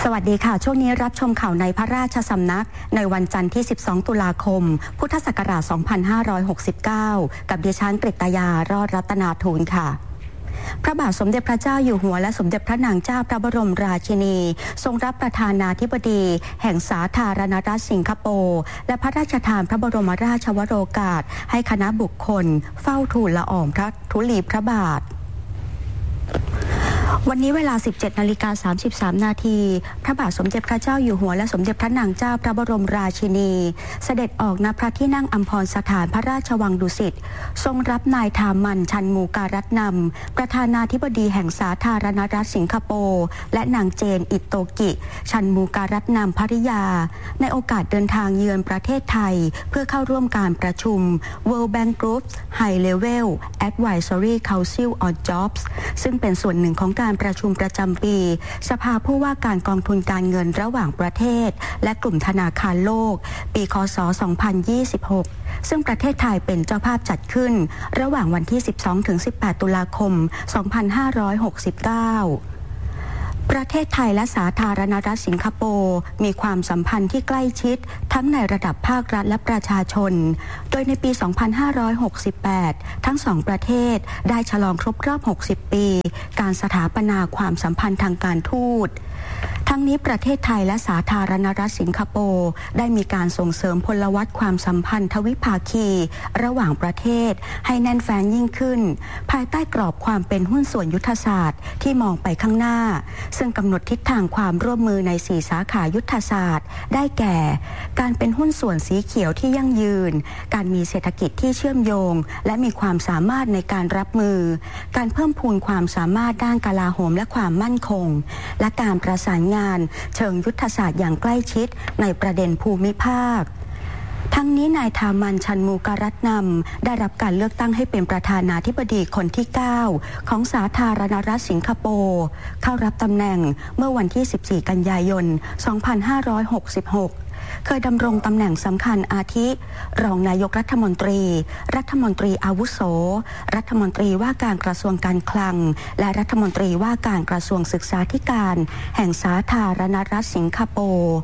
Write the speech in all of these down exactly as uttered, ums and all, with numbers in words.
สวัสดีค่ะช่วงนี้รับชมข่าวในพระราชสำนักในวันจันทร์ที่สิบสองตุลาคมพุทธศักราชสองพันห้าร้อยหกสิบเก้ากับดิฉันกฤตยารอดรัตนาทูลค่ะพระบาทสมเด็จพระเจ้าอยู่หัวและสมเด็จพระนางเจ้าพระบรมราชินีทรงรับประธานาธิบดีแห่งสาธารณรัฐสิงคโปร์และพระราชทานพระบรมราชวโรกาสให้คณะบุคคลเฝ้าทูลละอองพระธุลีพระบาทวันนี้เวลา สิบเจ็ดนาฬิกาสามสิบสามนาทีพระบาทสมเด็จพระเจ้าอยู่หัวและสมเด็จพระนางเจ้าพระบรมราชินีเสด็จออกณพระที่นั่งอัมพรสถานพระราชวังดุสิตทรงรับนายธามันชันมูการัตนำประธานาธิบดีแห่งสาธารณรัฐสิงคโปร์และนางเจนอิโตกิชันมูการัตนำภริยาในโอกาสเดินทางเยือนประเทศไทยเพื่อเข้าร่วมการประชุม World Bank Group's High Level Advisory Council on Jobs ซึ่งเป็นส่วนหนึ่งของการประชุมประจำปีสภาผู้ว่าการกองทุนการเงินระหว่างประเทศและกลุ่มธนาคารโลกปีค.ศ. สองพันยี่สิบหกซึ่งประเทศไทยเป็นเจ้าภาพจัดขึ้นระหว่างวันที่ สิบสองถึงสิบแปดตุลาคมสองพันห้าร้อยหกสิบเก้าประเทศไทยและสาธารณรัฐสิงคโปร์มีความสัมพันธ์ที่ใกล้ชิดทั้งในระดับภาครัฐและประชาชนโดยในปี สองพันห้าร้อยหกสิบแปด ทั้งสองประเทศได้ฉลองครบรอบ หกสิบ ปีการสถาปนาความสัมพันธ์ทางการทูตทั้งนี้ประเทศไทยและสาธารณรัฐสิงคโปร์ได้มีการส่งเสริมพลวัตความสัมพันธ์ทวิภาคีระหว่างประเทศให้แน่นแฟ้นยิ่งขึ้นภายใต้กรอบความเป็นหุ้นส่วนยุทธศาสตร์ที่มองไปข้างหน้าซึ่งกำหนดทิศทางความร่วมมือในสี่สาขายุทธศาสตร์ได้แก่การเป็นหุ้นส่วนสีเขียวที่ยั่งยืนการมีเศรษฐกิจที่เชื่อมโยงและมีความสามารถในการรับมือการเพิ่มพูนความสามารถด้านกลาโหมและความมั่นคงและการประสานงานเชิงยุทธศาสตร์อย่างใกล้ชิดในประเด็นภูมิภาคทั้งนี้นายธามันชันมูการัตนำได้รับการเลือกตั้งให้เป็นประธานาธิบดีคนที่เก้าของสาธารณรัฐสิงคโปร์เข้ารับตำแหน่งเมื่อวันที่สิบสี่กันยายนสองพันห้าร้อยหกสิบหกเคยดำรงตำแหน่งสำคัญอาทิรองนายกรัฐมนตรีรัฐมนตรีอาวุโสรัฐมนตรีว่าการกระทรวงการคลังและรัฐมนตรีว่าการกระทรวงศึกษาธิการแห่งสาธารณรัฐสิงคโปร์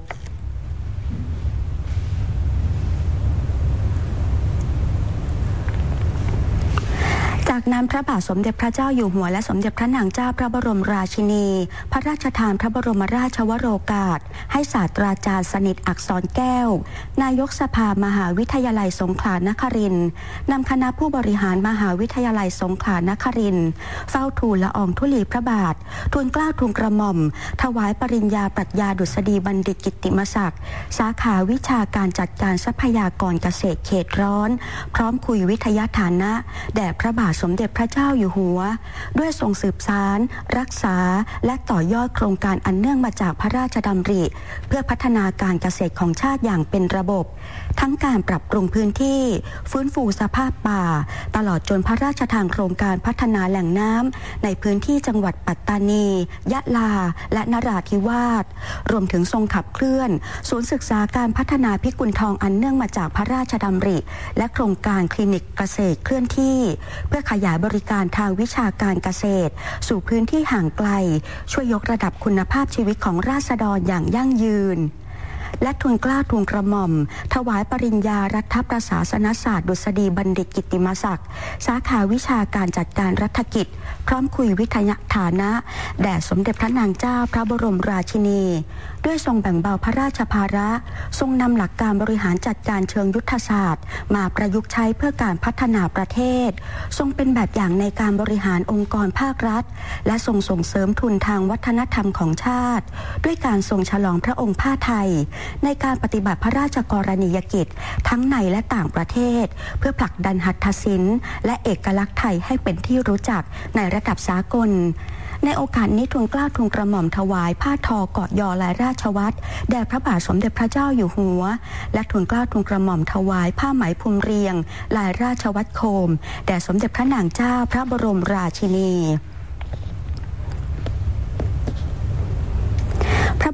จากนั้นพระบาทสมเด็จพระเจ้าอยู่หัวและสมเด็จพระนางเจ้าพระบรมราชินีพระราชทานพระบรมราชวโรกาสให้ศาสตราจารย์สนิทอักษรแก้วนายกสภามหาวิทยาลัยสงขลานครินทร์นำคณะผู้บริหารมหาวิทยาลัยสงขลานครินทร์เฝ้าทูลละอองธุลีพระบาททูลเกล้าทูลกระหม่อมถวายปริญญาปรัชญาดุษฎีบัณฑิตกิตติมศักดิ์สาขาวิชาการจัดการทรัพยากรเกษตรเขตร้อนพร้อมคุยวิทยาฐานะแด่พระบาทสมเด็จพระเจ้าอยู่หัวด้วยทรงสืบสานรักษาและต่อยอดโครงการอันเนื่องมาจากพระราชดำริเพื่อพัฒนาการเกษตรของชาติอย่างเป็นระบบทั้งการปรับปรุงพื้นที่ฟื้นฟูสภาพป่าตลอดจนพระราชทานโครงการพัฒนาแหล่งน้ำในพื้นที่จังหวัดปัตตานียะลาและนราธิวาสรวมถึงทรงขับเคลื่อนศูนย์ศึกษาการพัฒนาพิกุลทองอันเนื่องมาจากพระราชดำริและโครงการคลินิกเกษตรเคลื่อนที่เพื่อขยายบริการทางวิชาการเกษตรสู่พื้นที่ห่างไกลช่วยยกระดับคุณภาพชีวิตของราษฎรอย่างยั่งยืนและทูลเกล้าทูลกระหม่อมถวายปริญญารัฐประศาสนศาสตร์ดุษฎีบัณฑิตกิตติมศักดิ์สาขาวิชาการจัดการรัฐกิจพร้อมคุยวิทยาฐานะแด่สมเด็จพระนางเจ้าพระบรมราชินีด้วยทรงแบ่งเบาพระราชภาระทรงนำหลักการบริหารจัดการเชิงยุทธศาสตร์มาประยุกต์ใช้เพื่อการพัฒนาประเทศทรงเป็นแบบอย่างในการบริหารองค์กรภาครัฐและทรงส่งเสริมทุนทางวัฒนธรรมของชาติด้วยการทรงฉลองพระองค์ผ้าไทยในการปฏิบัติพระราชกรณียกิจทั้งในและต่างประเทศเพื่อผลักดันหัตถศิลป์และเอกลักษณ์ไทยให้เป็นที่รู้จักในระดับสากลในโอกาสนี้ทูลเกล้าทูลกระหม่อมถวายผ้าทอเกาะยอลายราชวัตรแด่พระบาทสมเด็จพระเจ้าอยู่หัวและทูลเกล้าทูลกระหม่อมถวายผ้าไหมพรมเรียงลายราชวัตรโคมแด่สมเด็จพระนางเจ้าพระบรมราชินีพระบ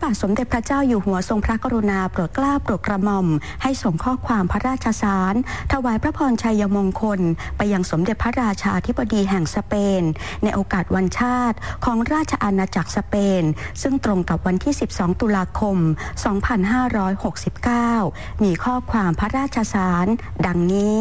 บาทสมเด็จพระเจ้าอยู่หัวทรงพระกรุณาโปรดเกล้าโปรดกระหม่อมให้ส่งข้อความพระราชสารถวายพระพรชัยมงคลไปยังสมเด็จพระราชาธิบดีแห่งสเปนในโอกาสวันชาติของราชอาณาจักรสเปนซึ่งตรงกับวันที่สิบสองตุลาคมสองพันห้าร้อยหกสิบเก้ามีข้อความพระราชสารดังนี้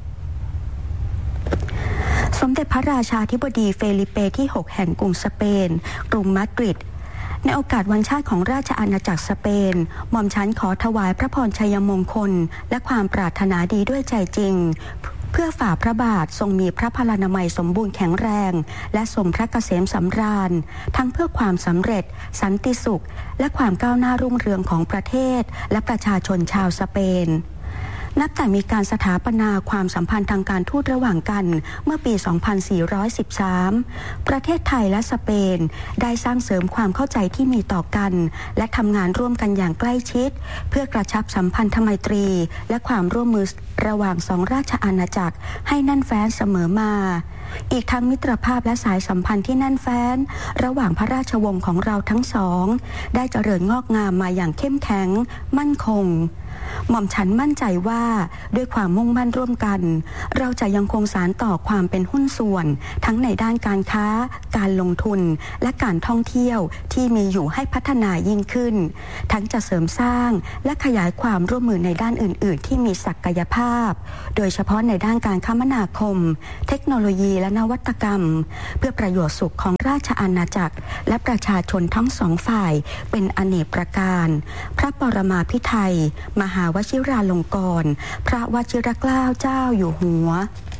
สมเด็จพระราชาธิบดีเฟลิเปที่หกแห่งกรุงสเปนกรุงมาดริดในโอกาสวันชาติของราชอาณาจักรสเปนหม่อมฉันขอถวายพระพรชัยมงคลและความปรารถนาดีด้วยใจจริงเพื่อฝ่าพระบาททรงมีพระพลานามัยสมบูรณ์แข็งแรงและทรงพระเกษมสำราญทั้งเพื่อความสำเร็จสันติสุขและความก้าวหน้ารุ่งเรืองของประเทศและประชาชนชาวสเปนนับแต่มีการสถาปนาความสัมพันธ์ทางการทูตระหว่างกันเมื่อปี สองพันสี่ร้อยสิบสาม ประเทศไทยและสเปนได้สร้างเสริมความเข้าใจที่มีต่อกันและทำงานร่วมกันอย่างใกล้ชิดเพื่อกระชับสัมพันธไมตรีและความร่วมมือระหว่างสองราชอาณาจักรให้แน่นแฟ้นเสมอมาอีกทั้งมิตรภาพและสายสัมพันธ์ที่แน่นแฟ้นระหว่างพระราชวงศ์ของเราทั้งสองได้เจริญงอกงามมาอย่างเข้มแข็งมั่นคงหม่อมฉันมั่นใจว่าด้วยความมุ่งมั่นร่วมกันเราจะยังคงสานต่อความเป็นหุ้นส่วนทั้งในด้านการค้าการลงทุนและการท่องเที่ยวที่มีอยู่ให้พัฒนายิ่งขึ้นทั้งจะเสริมสร้างและขยายความร่วมมือในด้านอื่นๆที่มีศักยภาพโดยเฉพาะในด้านการคมนาคมเทคโนโลยีและนวัตกรรมเพื่อประโยชน์สุขของราชอาณาจักรและประชาชนทั้งสองฝ่ายเป็นอเนกประการพระปรมาภิไธยมหาวชิราลงกรณ์พระวชิรเกล้าเจ้าอยู่หัว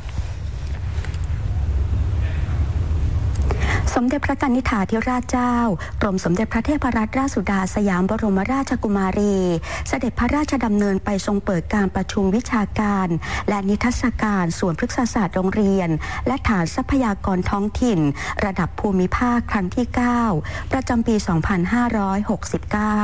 สมเด็จพระกนิษฐาธิราชเจ้ากรมสมเด็จพระเทพรัตนราชสุดาสยามบรมราชกุมารีเสด็จพระราชดำเนินไปทรงเปิดการประชุมวิชาการและนิทรรศการส่วนพฤกษศาสตร์โรงเรียนและฐานทรัพยากรท้องถิ่นระดับภูมิภาคครั้งที่เก้าประจำปี สองพันห้าร้อยหกสิบเก้า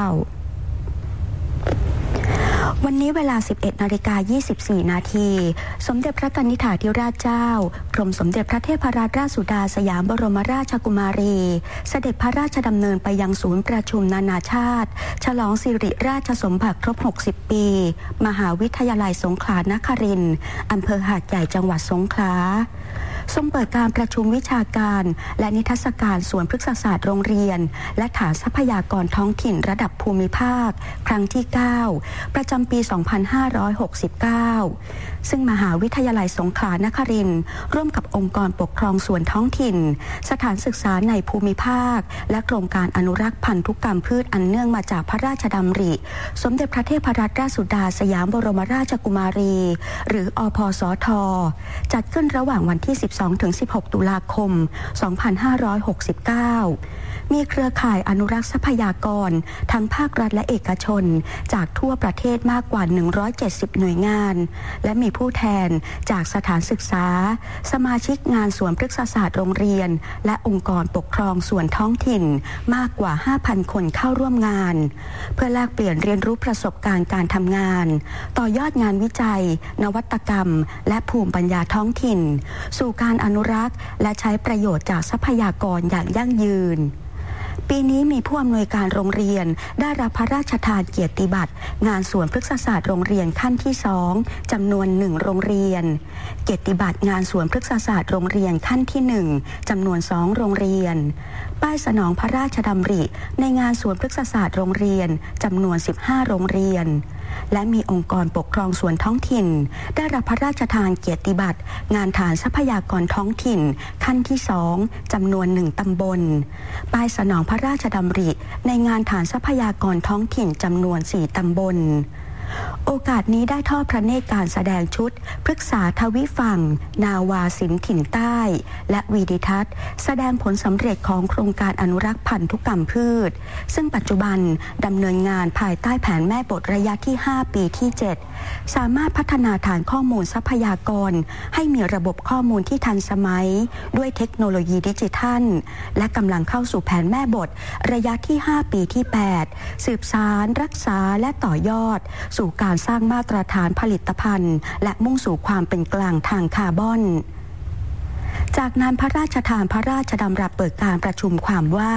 วันนี้เวลา สิบเอ็ดนาฬิกายี่สิบสี่นาทีสมเด็จพระกนิษฐาธิราชเจ้ากรมสมเด็จพระเทพรัตนราชสุดาสยามบรมราชกุมารีเสด็จพระราชดำเนินไปยังศูนย์ประชุมนานาชาติฉลองสิริราชสมบัติครบหกสิบปีมหาวิทยาลัยสงขลานครินทร์อำเภอหาดใหญ่จังหวัดสงขลาทรงเปิดการประชุมวิชาการและนิทรรศการส่วนพฤกษศาสตร์โรงเรียนและฐานทรัพยากรท้องถิ่นระดับภูมิภาคครั้งที่เก้าประจำปี สองพันห้าร้อยหกสิบเก้าซึ่งมหาวิทยาลัยสงขลานครินทร์ร่วมกับองค์กรปกครองส่วนท้องถิ่นสถานศึกษาในภูมิภาคและโครงการอนุรักษ์พันธุกรรมพืชอันเนื่องมาจากพระราชดำริสมเด็จพระเทพรัตนราชสุดาสยามบรมราชกุมารีหรืออพสทจัดขึ้นระหว่างวันที่สิบสองถึงสิบหกตุลาคมสองพันห้าร้อยหกสิบเก้ามีเครือข่ายอนุรักษ์ทรัพยากรทั้งภาครัฐและเอกชนจากทั่วประเทศมากกว่าหนึ่งร้อยเจ็ดสิบหน่วยงานและมีผู้แทนจากสถานศึกษาสมาชิกงานสวนพฤกษศาสตร์โรงเรียนและองค์กรปกครองส่วนท้องถิ่นมากกว่า ห้าพัน คนเข้าร่วมงานเพื่อแลกเปลี่ยนเรียนรู้ประสบการณ์การทำงานต่อยอดงานวิจัยนวัตกรรมและภูมิปัญญาท้องถิ่นสู่การอนุรักษ์และใช้ประโยชน์จากทรัพยากรอย่างยั่งยืนปีนี้มีผู้อำนวยการโรงเรียนได้รับพระราชทานเกียรติบัตรงานสวนพฤกษศาสตร์โรงเรียนขั้นที่สองจำนวนหนึ่งโรงเรียนเกียรติบัตรงานสวนพฤกษศาสตร์โรงเรียนขั้นที่หนึ่งจำนวนสองโรงเรียนป้ายสนองพระราชดำริในงานสวนพฤกษศาสตร์โรงเรียนจำนวนสิบห้าโรงเรียนและมีองค์กรปกครองส่วนท้องถิ่นได้รับพระราชทานเกียรติบัตรงานฐานทรัพยากรท้องถิ่นขั้นที่สองจำนวนหนึ่งตำบลป้ายสนองพระราชดำริในงานฐานทรัพยากรท้องถิ่นจำนวนสี่ตำบลโอกาสนี้ได้ทอดพระเนตรการแสดงชุดพฤกษาทวิฝั่งนาวาสินถิ่นใต้และวีดิทัศน์แสดงผลสำเร็จของโครงการอนุรักษ์พันธุกรรมพืชซึ่งปัจจุบันดำเนินงานภายใต้แผนแม่บทระยะที่ห้าปีที่เจ็ดสามารถพัฒนาฐานข้อมูลทรัพยากรให้มีระบบข้อมูลที่ทันสมัยด้วยเทคโนโลยีดิจิทัลและกำลังเข้าสู่แผนแม่บทระยะที่ห้าปีที่แปดสืบสานรักษาและต่อยอดสู่การสร้างมาตรฐานผลิตภัณฑ์และมุ่งสู่ความเป็นกลางทางคาร์บอนจากนั้นพระราชทานพระราชดำรัสเปิดการประชุมความว่า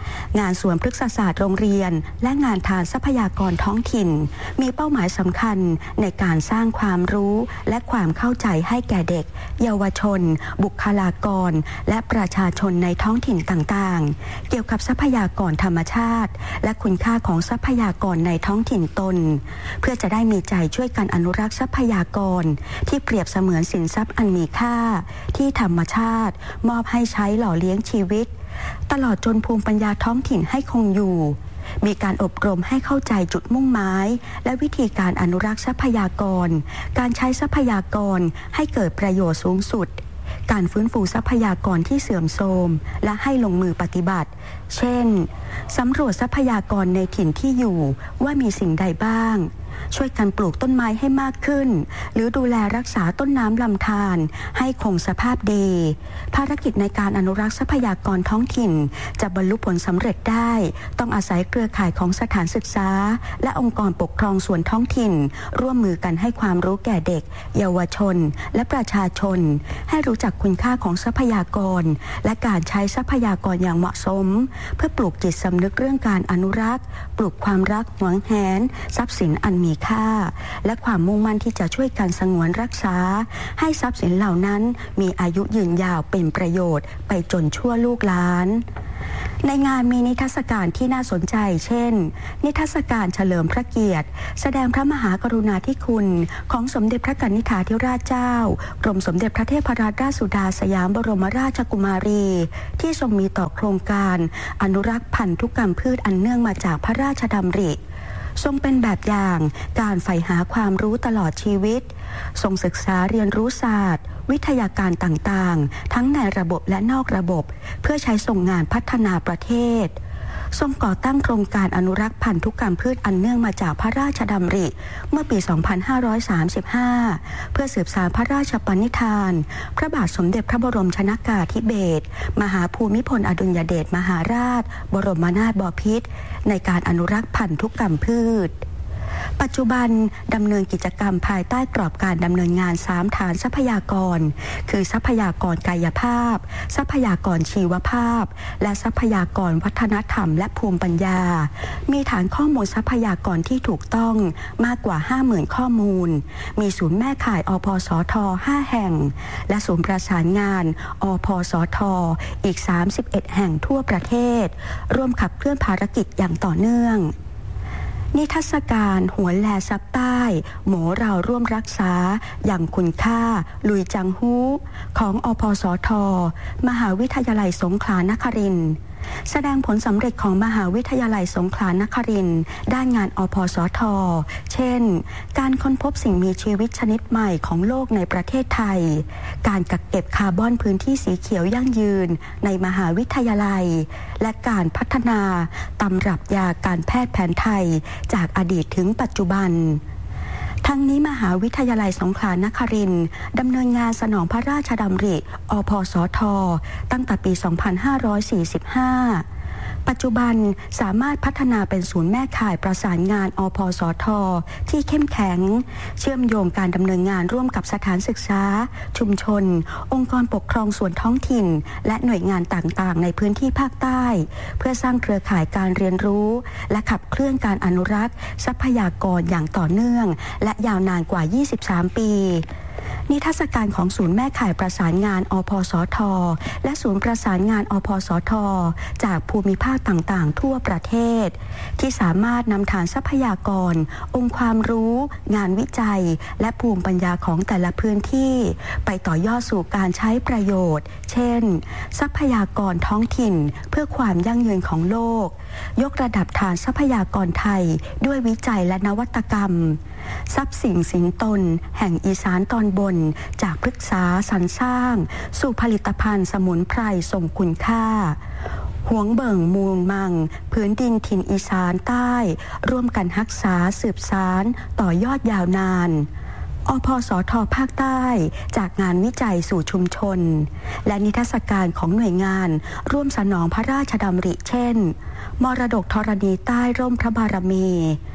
งานสวนพฤกษศาสตร์โรงเรียนและงานทานทรัพยากรท้องถิ่นมีเป้าหมายสำคัญในการสร้างความรู้และความเข้าใจให้แก่เด็กเยาวชนบุคลากรและประชาชนในท้องถิ่นต่างๆเกี่ยวกับทรัพยากรธรรมชาติและคุณค่าของทรัพยากรในท้องถิ่นตนเพื่อจะได้มีใจช่วยกันอนุรักษ์ทรัพยากรที่เปรียบเสมือนสินทรัพย์อันมีค่าที่ธรรมชาติมอบให้ใช้หล่อเลี้ยงชีวิตตลอดจนภูมิปัญญาท้องถิ่นให้คงอยู่มีการอบรมให้เข้าใจจุดมุ่งหมายและวิธีการอนุรักษ์ทรัพยากรการใช้ทรัพยากรให้เกิดประโยชน์สูงสุดการฟื้นฟูทรัพยากรที่เสื่อมโทรมและให้ลงมือปฏิบัติเช่นสำรวจทรัพยากรในถิ่นที่อยู่ว่ามีสิ่งใดบ้างช่วยกันปลูกต้นไม้ให้มากขึ้นหรือดูแลรักษาต้นน้ำลำธารให้คงสภาพดีภารกิจในการอนุรักษ์ทรัพยากรท้องถิ่นจะบรรลุผลสำเร็จได้ต้องอาศัยเครือข่ายของสถานศึกษาและองค์กรปกครองส่วนท้องถิ่นร่วมมือกันให้ความรู้แก่เด็กเยาวชนและประชาชนให้รู้จักคุณค่าของทรัพยากรและการใช้ทรัพยากรอย่างเหมาะสมเพื่อปลูกจิตสำนึกเรื่องการอนุรักษ์ปลูกความรักหวงแหนทรัพย์สินอันมีค่าและความมุ่งมั่นที่จะช่วยกันสงวนรักษาให้ทรัพย์สินเหล่านั้นมีอายุยืนยาวเป็นประโยชน์ไปจนชั่วลูกหลานในงานมีนิทรรศการที่น่าสนใจเช่นนิทรรศการเฉลิมพระเกียรติแสดงพระมหากรุณาธิคุณของสมเด็จพระกนิษฐาธิราชเจ้ากรมสมเด็จพระเทพรัตนราชสุดาสยามบรมราชกุมารีที่ทรงมีต่อโครงการอนุรักษ์พันธุกรรมพืชอันเนื่องมาจากพระราชดำริทรงเป็นแบบอย่างการใฝ่หาความรู้ตลอดชีวิตทรงศึกษาเรียนรู้ศาสตร์วิทยาการต่างๆทั้งในระบบและนอกระบบเพื่อใช้ส่งงานพัฒนาประเทศทรงก่อตั้งโครงการอนุรักษ์พันธุกรรมพืชอันเนื่องมาจากพระราชดำริเมื่อปี สองพันห้าร้อยสามสิบห้า เพื่อสืบสานพระราชปณิธานพระบาทสมเด็จพระบรมชนกาธิเบศรมหาภูมิพลอดุลยเดชมหาราชบรมนาถบพิตรในการอนุรักษ์พันธุกรรมพืชปัจจุบันดำเนินกิจกรรมภายใต้กรอบการดำเนินงานสามฐานทรัพยากรคือทรัพยากรกายภาพทรัพยากรชีวภาพและทรัพยากรวัฒนธรรมและภูมิปัญญามีฐานข้อมูลทรัพยากรที่ถูกต้องมากกว่า ห้าหมื่น ข้อมูลมีศูนย์แม่ข่ายอพสท ห้า แห่งและศูนย์ประสานงานอพสทอีกสามสิบเอ็ดแห่งทั่วประเทศร่วมขับเคลื่อนภารกิจอย่างต่อเนื่องนิทรรศการหัวแลซับใต้หมอเราร่วมรักษาอย่างคุณค่าลุยจังฮู้ของอพสทมหาวิทยาลัยสงขลานครินทร์แสดงผลสำเร็จของมหาวิทยาลัยสงขลานครินทร์ด้านงานอพสทเช่นการค้นพบสิ่งมีชีวิตชนิดใหม่ของโลกในประเทศไทยการกักเก็บคาร์บอนพื้นที่สีเขียวยั่งยืนในมหาวิทยาลัยและการพัฒนาตำรับยาการแพทย์แผนไทยจากอดีตถึงปัจจุบันทั้งนี้มหาวิทยาลัยสงขลานครินทร์ดำเนินงานสนองพระราชดำริอพสทตั้งแต่ปี สองพันห้าร้อยสี่สิบห้า ปัจจุบันสามารถพัฒนาเป็นศูนย์แม่ข่ายประสานงานอพสทที่เข้มแข็งเชื่อมโยงการดำเนินงานร่วมกับสถานศึกษาชุมชนองค์กรปกครองส่วนท้องถิ่นและหน่วยงานต่างๆในพื้นที่ภาคใต้เพื่อสร้างเครือข่ายการเรียนรู้และขับเคลื่อนการอนุรักษ์ทรัพยากรอย่างต่อเนื่องและยาวนานกว่า ยี่สิบสาม ปีนิทรรศการของศูนย์แม่ข่ายประสานงานอพสทและศูนย์ประสานงานอพสทจากภูมิภาคต่างๆทั่วประเทศที่สามารถนำฐานทรัพยากรองค์ความรู้งานวิจัยและภูมิปัญญาของแต่ละพื้นที่ไปต่อยอดสู่การใช้ประโยชน์เช่นทรัพยากรท้องถิ่นเพื่อความยั่งยืนของโลกยกระดับฐานทรัพยากรไทยด้วยวิจัยและนวัตกรรมทรัพย์สินสินตนแห่งอีสานตอนบนจากพฤกษาสรรสร้างสู่ผลิตภัณฑ์สมุนไพรทรงคุณค่าหวงเบิ่งมูลมังพื้นดินถิ่นอีสานใต้ร่วมกันรักษาสืบสานต่อยอดยาวนานอพสทภาคใต้จากงานวิจัยสู่ชุมชนและนิทรรศการของหน่วยงานร่วมสนองพระราชดำริเช่นมรดกธรณีใต้ร่มพระบารมี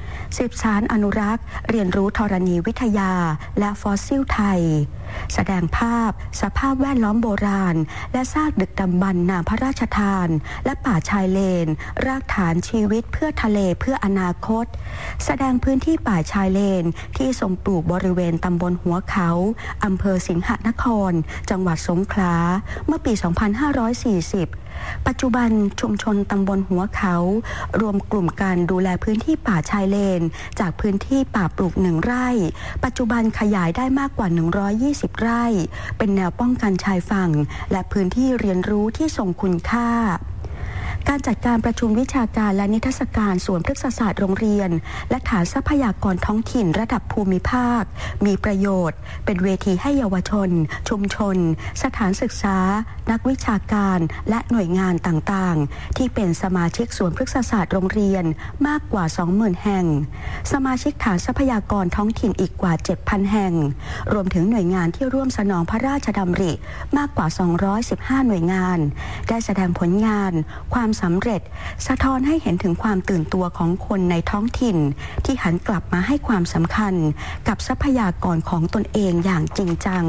สืบสานอนุรักษ์เรียนรู้ธรณีวิทยาและฟอสซิลไทยแสดงภาพสภาพแวดล้อมโบราณและซากดึกดำบรรพ์น้ำพระราชทานและป่าชายเลนรากฐานชีวิตเพื่อทะเลเพื่ออนาคตแสดงพื้นที่ป่าชายเลนที่ทรงปลูกบริเวณตำบลหัวเขาอำเภอสิงหนครจังหวัดสงขลาเมื่อปี สองพันห้าร้อยสี่สิบปัจจุบันชุมชนตำบลหัวเขารวมกลุ่มการดูแลพื้นที่ป่าชายเลนจากพื้นที่ป่าปลูกหนึ่งไร่ปัจจุบันขยายได้มากกว่าหนึ่งร้อยยี่สิบไร่เป็นแนวป้องกันชายฝั่งและพื้นที่เรียนรู้ที่ทรงคุณค่าการจัดการประชุมวิชาการและนิทรรศการสวนพฤกษศาสตร์โรงเรียนและฐานทรัพยากรท้องถิ่นระดับภูมิภาคมีประโยชน์เป็นเวทีให้เยาวชนชุมชนสถานศึกษานักวิชาการและหน่วยงานต่างๆที่เป็นสมาชิกสวนพฤกษศาสตร์โรงเรียนมากกว่า สองหมื่น แห่งสมาชิกฐานทรัพยากรท้องถิ่นอีกกว่า เจ็ดพัน แห่งรวมถึงหน่วยงานที่ร่วมสนองพระราชดำริมากกว่า สองร้อยสิบห้า หน่วยงานได้แสดงผลงานความสำเร็จสะท้อนให้เห็นถึงความตื่นตัวของคนในท้องถิ่นที่หันกลับมาให้ความสำคัญกับทรัพยากรของตนเองอย่างจริงจัง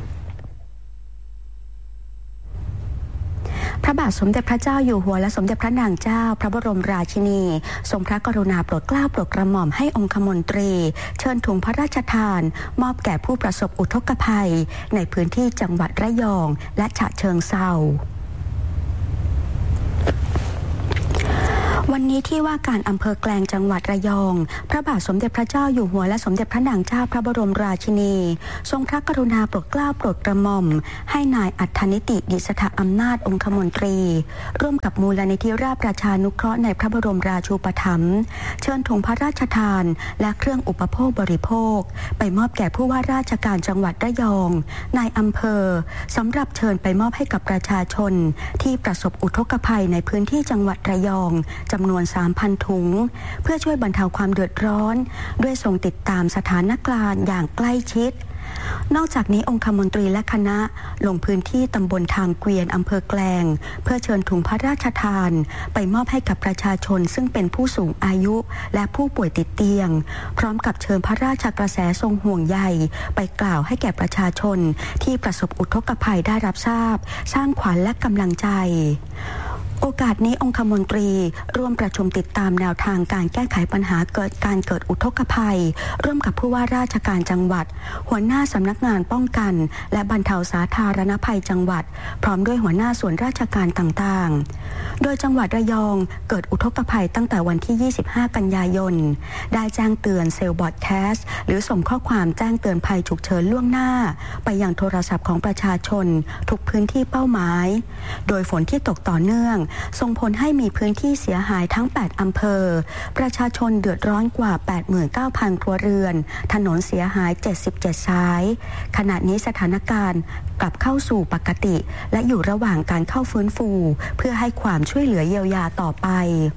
พระบาทสมเด็จพระเจ้าอยู่หัวและสมเด็จพระนางเจ้าพระบรมราชินีทรงพระกรุณาโปรดเกล้าโปรดกระหม่อมให้องคมนตรีเชิญถุงพระราชทานมอบแก่ผู้ประสบอุทกภัยในพื้นที่จังหวัดระยองและฉะเชิงเทราวันนี้ที่ว่าการอำเภอแกลงจังหวัดระยองพระบาทสมเด็จพระเจ้าอยู่หัวและสมเด็จพระนางเจ้าพระบรมราชินีทรงพระกรุณาโปรดเกล้าโปรดกระหม่อมให้นายอัฏฐนิติดิษฐอำนาจองคมนตรีร่วมกับมูลนิธิราชประชานุเคราะห์ในพระบรมราชูปถัมภ์เชิญถุงพระราชทานและเครื่องอุปโภคบริโภคไปมอบแก่ผู้ว่าราชการจังหวัดระยองนายอำเภอสำหรับเชิญไปมอบให้กับประชาชนที่ประสบอุทกภัยในพื้นที่จังหวัดระยองจำนวน สามพัน ถุงเพื่อช่วยบรรเทาความเดือดร้อนด้วยทรงติดตามสถานการณ์อย่างใกล้ชิดนอกจากนี้องคมนตรีและคณะลงพื้นที่ตำบลทางเกวียนอำเภอแกลงเพื่อเชิญถุงพระราชทานไปมอบให้กับประชาชนซึ่งเป็นผู้สูงอายุและผู้ป่วยติดเตียงพร้อมกับเชิญพระราชกระแสทรงห่วงใยไปกล่าวให้แก่ประชาชนที่ประสบอุทกภัยได้รับทราบสร้างขวัญและกำลังใจโอกาสนี้องคมนตรีร่วมประชุมติดตามแนวทางการแก้ไขปัญหาเกิดการเกิดอุทกภัยร่วมกับผู้ว่าราชการจังหวัดหัวหน้าสำนักงานป้องกันและบรรเทาสาธารณภัยจังหวัดพร้อมด้วยหัวหน้าส่วนราชการต่างๆโดยจังหวัดระยองเกิดอุทกภัยตั้งแต่วันที่ยี่สิบห้ากันยายนได้แจ้งเตือนเซลล์บอดแคสต์หรือส่งข้อความแจ้งเตือนภัยฉุกเฉินล่วงหน้าไปยังโทรศัพท์ของประชาชนทุกพื้นที่เป้าหมายโดยฝนที่ตกต่อเนื่องส่งผลให้มีพื้นที่เสียหายทั้งแปดอำเภอประชาชนเดือดร้อนกว่า แปดหมื่นเก้าพัน ครัวเรือนถนนเสียหายเจ็ดสิบเจ็ดสายขณะนี้สถานการณ์กลับเข้าสู่ปกติและอยู่ระหว่างการเข้าฟื้นฟูเพื่อให้ความช่วยเหลือเยียวยาต่อไป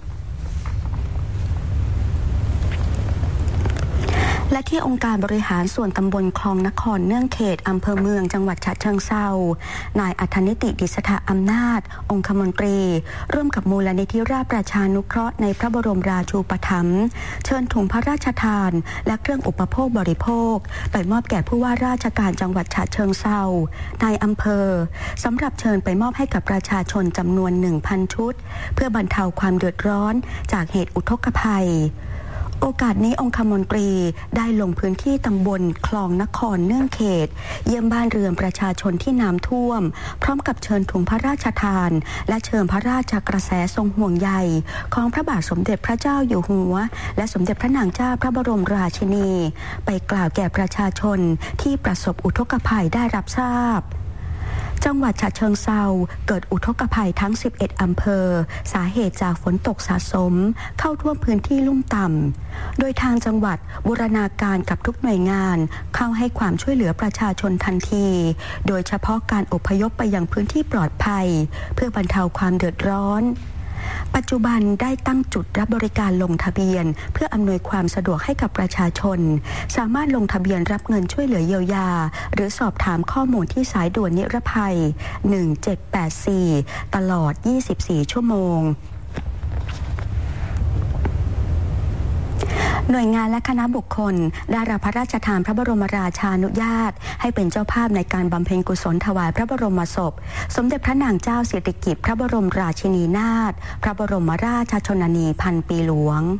และที่องค์การบริหารส่วนตำบลคลองนครเนื่องเขตอำเภอเมืองจังหวัดฉะเชิงเทรานายอัฏฐนิติดิษฐอำนาจองคมนตรีร่วมกับมูลนิธิราชประชานุเคราะห์ในพระบรมราชูปถัมภ์เชิญถุงพระราชทานและเครื่องอุปโภคบริโภคไปมอบแก่ผู้ว่าราชการจังหวัดฉะเชิงเทรานายอำเภอสำหรับเชิญไปมอบให้กับประชาชนจำนวน หนึ่งพัน ชุดเพื่อบรรเทาความเดือดร้อนจากเหตุอุทกภัยโอกาสนี้องคมนตรีได้ลงพื้นที่ตำบลคลองนครเนื่องเขตเยี่ยมบ้านเรือนประชาชนที่น้ำท่วมพร้อมกับเชิญถุงพระราชทานและเชิญพระราชกระแสทรงห่วงใยของพระบาทสมเด็จพระเจ้าอยู่หัวและสมเด็จพระนางเจ้าพระบรมราชินีไปกล่าวแก่ประชาชนที่ประสบอุทกภัยได้รับทราบจังหวัดฉะเชิงเทราเกิดอุทกภัยทั้งสิบเอ็ดอำเภอสาเหตุจากฝนตกสะสมเข้าท่วมพื้นที่ลุ่มต่ำโดยทางจังหวัดบูรณาการกับทุกหน่วยงานเข้าให้ความช่วยเหลือประชาชนทันทีโดยเฉพาะการอพยพไปยังพื้นที่ปลอดภัยเพื่อบรรเทาความเดือดร้อนปัจจุบันได้ตั้งจุดรับบริการลงทะเบียนเพื่ออำนวยความสะดวกให้กับประชาชนสามารถลงทะเบียนรับเงินช่วยเหลือเยียวยาหรือสอบถามข้อมูลที่สายด่วนนิรภัยหนึ่งเจ็ดแปดสี่ตลอดยี่สิบสี่ชั่วโมงหน่วยงานและคณะบุคคลได้รับพระราชทานพระบรมราชานุญาตให้เป็นเจ้าภาพในการบำเพ็ญกุศลถวายพระบรมศพสมเด็จพระนางเจ้าสิริกิติ์พระบรมราชินีนาถพระบรมราชชนนีพันปีหลวง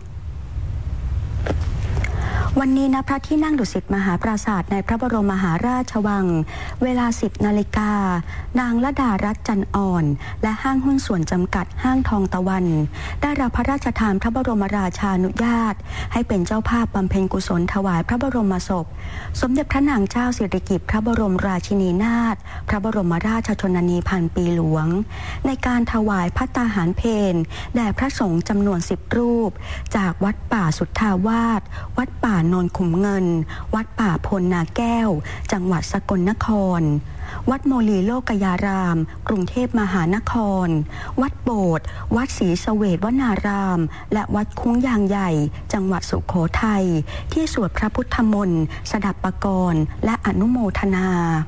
วันนี้ณพระที่นั่งดุสิตมหาปราสาทในพระบรมมหาราชวังเวลา สิบนาฬิกานางละดารัตน์จันอ่อนและห้างหุ้นส่วนจำกัดห้างทองตะวันได้รับพระราชทานพระบรมราชานุญาตให้เป็นเจ้าภาพบำเพ็ญกุศลถวายพระบรมศพสมเด็จพระนางเจ้าสิริกิติ์พระบรมราชินีนาถพระบรมราชชนนีพันปีหลวงในการถวายภัตตาหารเพลแด่พระสงฆ์จำนวนสิบรูปจากวัดป่าสุทธาวาสวัดป่าโนนขุมเงินวัดป่าพลนาแก้วจังหวัดสกลนครวัดโมลีโลกยารามกรุงเทพมหานครวัดโบสถ์วัดศรีสเวทวนารามและวัดคุ้งยางใหญ่จังหวัดสุโขทัยที่สวดพระพุทธมนต์สดับปกรณ์และอนุโมทนา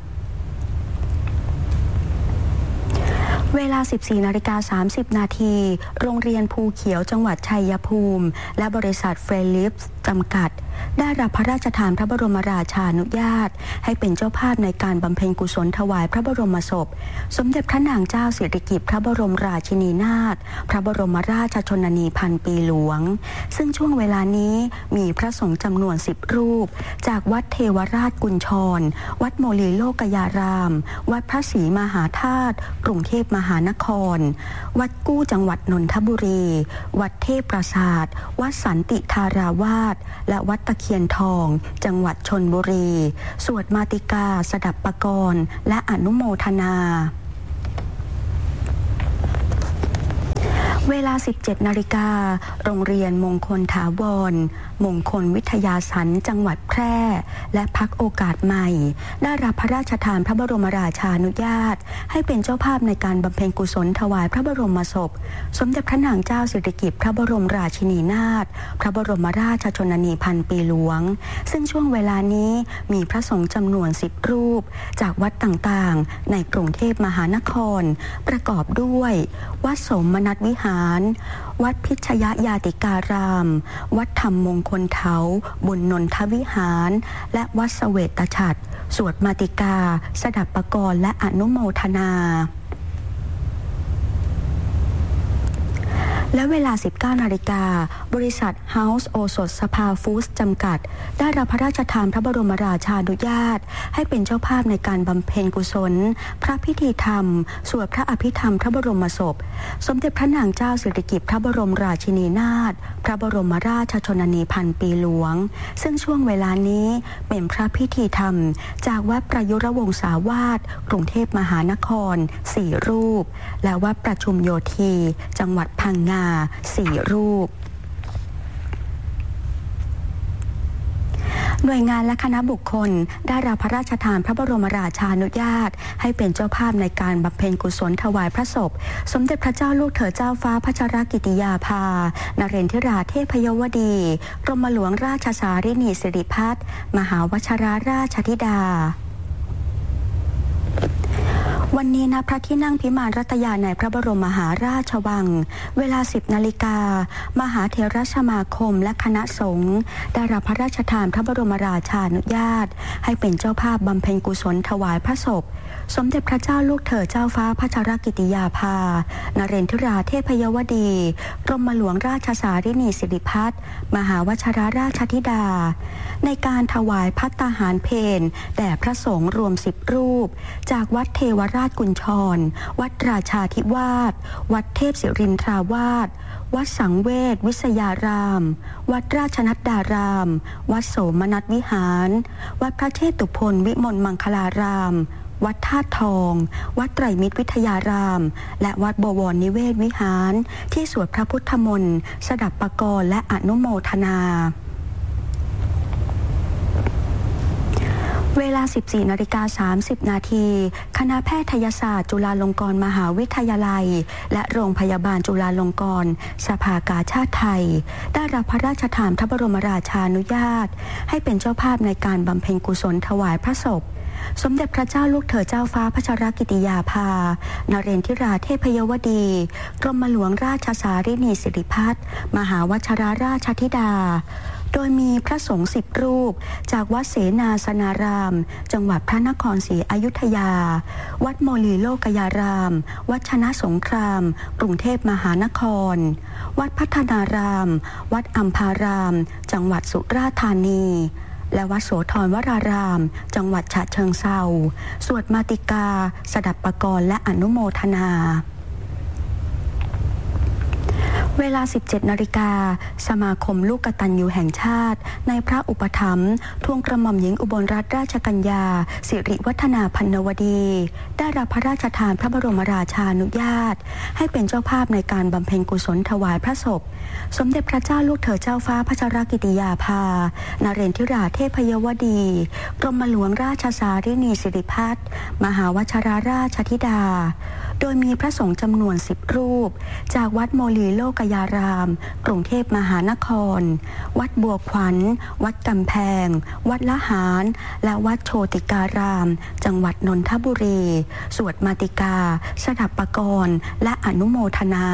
เวลา สิบสี่นาฬิกาสามสิบนาทีโรงเรียนภูเขียวจังหวัดชัยภูมิและบริษัทเฟรลิปส์จำกัดได้รับพระราชทานพระบรมราชานุญาตให้เป็นเจ้าภาพในการบำเพ็ญกุศลถวายพระบรมศพสมเด็จพระนางเจ้าสิริกิติ์พระบรมราชินีนาถพระบรมราชชนนีพันปีหลวงซึ่งช่วงเวลานี้มีพระสงฆ์จำนวนสิบรูปจากวัดเทวราชกุญชรวัดโมลีโลกยารามวัดพระศรีมหาธาตุกรุงเทพมหานครวัดกู้จังหวัดนนทบุรีวัดเทพปราสาทวัดสันติธาราวาสและวัดตะเคียนทองจังหวัดชลบุรีสวดมาติกาสดับปกรณ์และอนุโมทนาเวลา สิบเจ็ดนาฬิกาโรงเรียนมงคลถาวรมงคลวิทยาสันจังหวัดแพร่และพรรคโอกาสใหม่ได้รับพระราชทานพระบรมราชานุญาตให้เป็นเจ้าภาพในการบำเพ็ญกุศลถวายพระบรมศพสมเด็จพระนางเจ้าสิริกิติ์พระบรมราชินีนาถพระบรมราชชนนีพันปีหลวงซึ่งช่วงเวลานี้มีพระสงฆ์จำนวนสิบรูปจากวัดต่างๆในกรุงเทพมหานครประกอบด้วยวัดสมนัสวิหารวัดพิชยยาติการามวัดธรรมมงคลเถาบุญนนทวิหารและวัดเสวตฉัตรสวดมาติกาสดับปกรณ์และอนุโมทนาและเวลา สิบเก้านาฬิกาบริษัทเฮาส์โอสถสภาฟู้ดจำกัดได้รับพระราชทานพระบรมราชานุญาตให้เป็นเจ้าภาพในการบำเพ็ญกุศลพระพิธีธรรมสวดพระอภิธรรมพระบรมศพสมเด็จพระนางเจ้าสิริกิติ์พระบรมราชินีนาถพระบรมราชชนนีพันปีหลวงซึ่งช่วงเวลานี้เป็นพระพิธีธรรมจากวัดประยุรวงศาวาสกรุงเทพมหานครสี่รูปและวัดประชุมโยธีจังหวัดพังงาสี่รูปหน่วยงานและคณะบุคคลได้รับพระราชทานพระบรมราชานุญาตให้เป็นเจ้าภาพในการบำเพ็ญกุศลถวายพระศพสมเด็จพระเจ้าลูกเธอเจ้าฟ้าพัชรกิติยาภานเรนทิราเทพยวดีกรมหลวงราชสารินีสิริพัฒน์มหาวชิราราชธิดาวันนี้ณพระที่นั่งพิมานรัตยาในพระบรมมหาราชวังเวลา สิบนาฬิกามหาเถรสมาคมและคณะสงฆ์ได้รับพระราชทานพระบรมราชานุญาตให้เป็นเจ้าภาพบำเพ็ญกุศลถวายพระศพสมเด็จพระเจ้าลูกเธอเจ้าฟ้าพัชรกิติยาภานเรนทิราเทพยวดีกรมหลวงราชสารินีสิริพัฒน์มหาวชิราราชธิดาในการถวายภัตตาหารเพลแด่พระสงฆ์รวมสิบรูปจากวัดเทวราชกุญชรวัดราชาธิวาสวัดเทพศิรินทราวาสวัดสังเวชวิสยารามวัดราชนัดดารามวัดโสมนัสวิหารวัดพระเชตุพนวิมลมังคลารามวัดธาตุทองวัดไตรมิตรวิทยารามและวัดบวรนิเวศวิหารที่สวดพระพุทธมนต์สดับปกรณ์และอนุโมทนาเวลา สิบสี่นาฬิกาสามสิบนาทีคณะแพทยศาสตร์จุฬาลงกรณ์มหาวิทยาลัยและโรงพยาบาลจุฬาลงกรณ์สภากาชาติไทยได้รับพระราชทานพระบรมราชานุญาตให้เป็นเจ้าภาพในการบำเพ็ญกุศลถวายพระศพสมเด็จพระเจ้าลูกเธอเจ้าฟ้าพัชรกิติยาภานเรนทิราเทพยวดีกรมหลวงราชสารินีสิริพัฒน์มหาวชิราราชธิดาโดยมีพระสงฆ์สิบรูปจากวัดเสนาสนารามจังหวัดพระนครศรีอยุธยาวัดโมลีโลกยารามวัดชนะสงครามกรุงเทพมหานครวัดพัฒนารามวัดอัมพารามจังหวัดสุราษฎร์ธานีและวัดโสธรวรารามจังหวัดฉะเชิงเทราสวดมาติกาสดับปกรณ์และอนุโมทนาเวลา สิบเจ็ดนาฬิกา สมาคมลูกกตัญญูแห่งชาติในพระอุปถัมภ์ทูลกระหม่อมหญิงอุบลรัตนราชกัญญาสิริวัฒนาพันนวดีได้รับพระราชทานพระบรมราชานุญาตให้เป็นเจ้าภาพในการบำเพ็ญกุศลถวายพระศพสมเด็จพระเจ้าลูกเธอเจ้าฟ้าพัชรกิติยาภานเรนทิราเทพยวดีกรมหลวงราชสารินีสิริพัฒน์มหาวชิราราชธิดาโดยมีพระสงฆ์จำนวนสิบรูปจากวัดโมลีโลกยารามกรุงเทพมหานครวัดบัวขวัญวัดกำแพงวัดละหารและวัดโชติการามจังหวัดนนทบุรีสวดมาติกาสดับปกรณ์และอนุโมทนา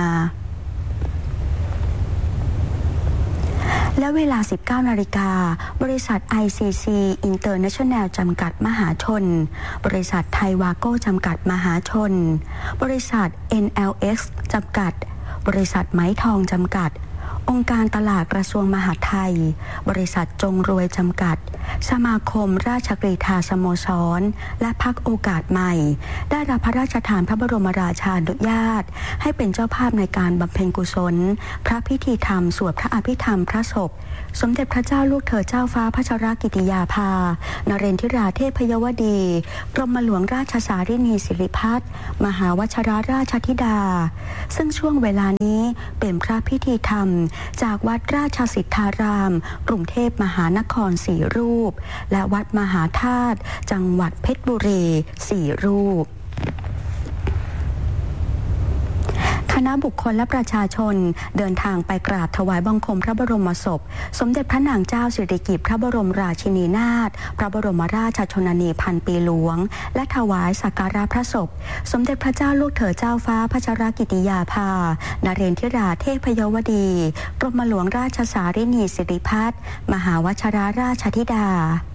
และเวลา สิบเก้านาฬิกา บริษัท ไอ ซี ซี International จำกัดมหาชนบริษัทไทยวาโก้จำกัดมหาชนบริษัท เอ็น แอล เอ็กซ์ จำกัดบริษัทไหมทองจำกัดองค์การตลาดกระทรวงมหาดไทยบริษัทจงรวยจำกัดสมาคมราชกรีฑาสโมสรและพรรคโอกาสใหม่ได้รับพระราชทานพระบรมราชานุญาตให้เป็นเจ้าภาพในการบำเพ็ญกุศลพระพิธีธรรมสวดพระอภิธรรมพระศพสมเด็จพระเจ้าลูกเธอเจ้าฟ้าพัชรกิติยาภานเรนทิราเทพยวดีกรมหลวงราชสารินีสิริพัฒน์มหาวชิราราชธิดาซึ่งช่วงเวลานี้เป็นพระพิธีธรรมจากวัดราชสิทธารามกรุงเทพมหานครสี่รูปและวัดมหาธาตุจังหวัดเพชรบุรีสี่รูปคณะบุคคลและประชาชนเดินทางไปกราบถวายบังคมพระบรมศพสมเด็จพระนางเจ้าสิริกิติ์พระบรมราชินีนาถพระบรมราชชนนีพันปีหลวงและถวายสักการะพระศพสมเด็จพระเจ้าลูกเธอเจ้าฟ้าพัชรกิติยาภานเรนทิราเทพยวดีกรมหลวงราชสารินีสิริพัฒน์มหาวชิราราชธิดา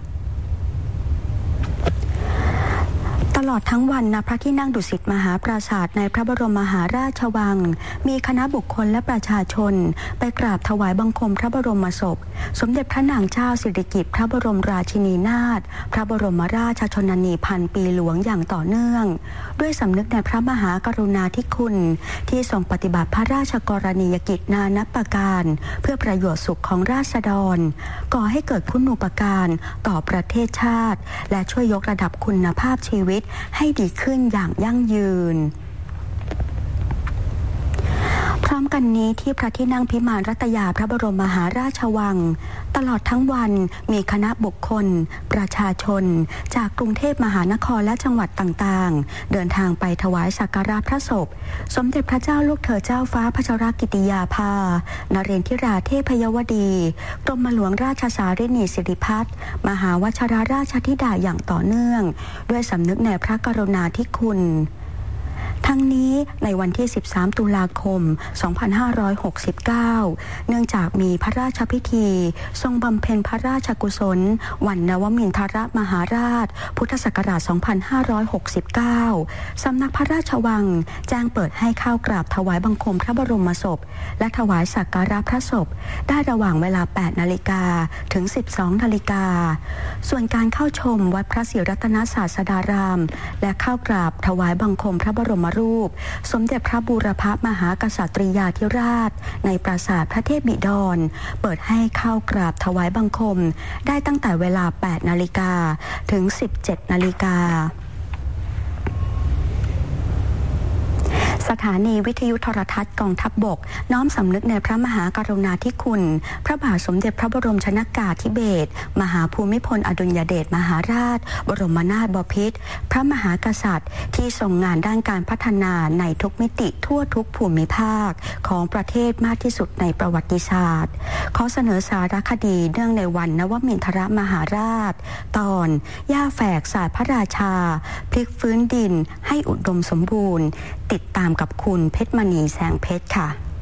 ตลอดทั้งวันณพระที่นั่งดุสิตมหาปราสาทในพระบรมมหาราชวังมีคณะบุคคลและประชาชนไปกราบถวายบังคมพระบรมศพสมเด็จพระนางเจ้าสิริกิติ์พระบรมราชินีนาถพระบรมราชชนนีพันปีหลวงอย่างต่อเนื่องด้วยสำนึกในพระมหากรุณาธิคุณที่ทรงปฏิบัติพระราชกรณียกิจนานับประการเพื่อประโยชน์สุขของราษฎรก่อให้เกิดคุณูปการต่อประเทศชาติและช่วยยกระดับคุณภาพชีวิตให้ดีขึ้นอย่างยั่งยืนพร้อมกันนี้ที่พระที่นั่งพิมานรัตยาพระบรมมหาราชวังตลอดทั้งวันมีคณะบุคคลประชาชนจากกรุงเทพมหานครและจังหวัดต่างๆเดินทางไปถวายสักการะพระศพสมเด็จพระเจ้าลูกเธอเจ้าฟ้าพัชรกิติยาภานเรนทิราเทพยวดีกรมหลวงราชสารินีสิริพัฒน์มหาวชิราราชธิดาอย่างต่อเนื่องด้วยสำนึกในพระกรุณาธิคุณทั้งนี้ในวันที่สิบสามตุลาคมสองพันห้าร้อยหกสิบเก้าเนื่องจากมีพระราชพิธีทรงบำเพ็ญพระราชกุศลวันนวมินทรมหาราชพุทธศักราชสองพันห้าร้อยหกสิบเก้าสำนักพระราชวังแจ้งเปิดให้เข้ากราบถวายบังคมพระบรมศพและถวายสักการะพระศพได้ระหว่างเวลา แปดนาฬิกา ถึง สิบสองนาฬิกาส่วนการเข้าชมวัดพระศรีรัตนศาสดารามและเข้ากราบถวายบังคมพระบรมรูปสมเด็จพระบูรพมหากษัตริยาธิราชในปราสาทพระเทพบิดรเปิดให้เข้ากราบถวายบังคมได้ตั้งแต่เวลา แปดนาฬิกา ถึง สิบเจ็ดนาฬิกาสถานีวิทยุโทรทัศน์กองทัพบกน้อมสำนึกในพระมหากรุณาธิคุณพระบาทสมเด็จพระบรมชนกาธิเบศรมหาภูมิพลอดุลยเดชมหาราชบรมนาถบพิตรพระมหากษัตริย์ที่ทรงงานด้านการพัฒนาในทุกมิติทั่วทุกภูมิภาคของประเทศมากที่สุดในประวัติศาสตร์ขอเสนอสารคดีเนื่องในวันนวมินทรมหาราชตอนย่าแฝกศาสตร์พระราชาพลิกฟื้นดินให้อุดมสมบูรณ์ติดตามกับคุณเพชรมณีแสงเพชรค่ะ